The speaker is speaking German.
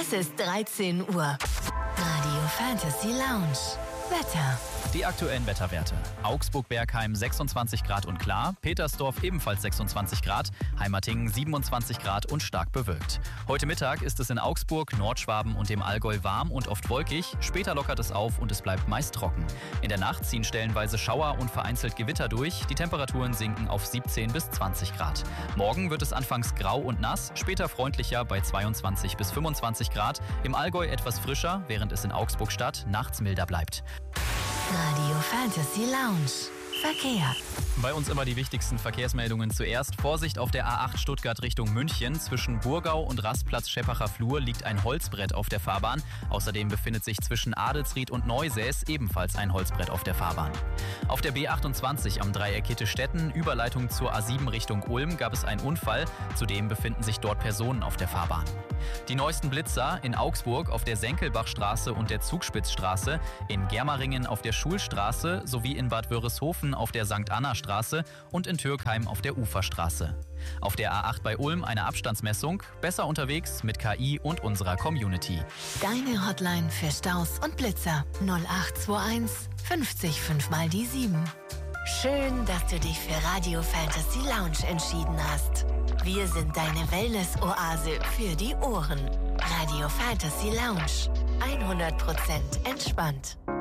Es ist 13 Uhr. Radio Fantasy Lounge. Wetter. Die aktuellen Wetterwerte. Augsburg-Bergheim 26 Grad und klar, Petersdorf ebenfalls 26 Grad, Heimatingen 27 Grad und stark bewölkt. Heute Mittag ist es in Augsburg, Nordschwaben und dem Allgäu warm und oft wolkig, später lockert es auf und es bleibt meist trocken. In der Nacht ziehen stellenweise Schauer und vereinzelt Gewitter durch, die Temperaturen sinken auf 17 bis 20 Grad. Morgen wird es anfangs grau und nass, später freundlicher bei 22 bis 25 Grad, im Allgäu etwas frischer, während es in Augsburg-Stadt nachts milder bleibt. Radio Fantasy Lounge. Verkehr. Bei uns immer die wichtigsten Verkehrsmeldungen zuerst. Vorsicht auf der A8 Stuttgart Richtung München. Zwischen Burgau und Rastplatz Scheppacher Flur liegt ein Holzbrett auf der Fahrbahn. Außerdem befindet sich zwischen Adelsried und Neusäß ebenfalls ein Holzbrett auf der Fahrbahn. Auf der B28 am Dreieck Hitte-Stetten, Überleitung zur A7 Richtung Ulm, gab es einen Unfall. Zudem befinden sich dort Personen auf der Fahrbahn. Die neuesten Blitzer in Augsburg auf der Senkelbachstraße und der Zugspitzstraße, in Germeringen auf der Schulstraße sowie in Bad Wörishofen auf der St. Anna-Straße und in Türkheim auf der Uferstraße. Auf der A8 bei Ulm eine Abstandsmessung, besser unterwegs mit KI und unserer Community. Deine Hotline für Staus und Blitzer 0821 50 5 mal die 7. Schön, dass du dich für Radio Fantasy Lounge entschieden hast. Wir sind deine Wellness-Oase für die Ohren. Radio Fantasy Lounge. 100% entspannt.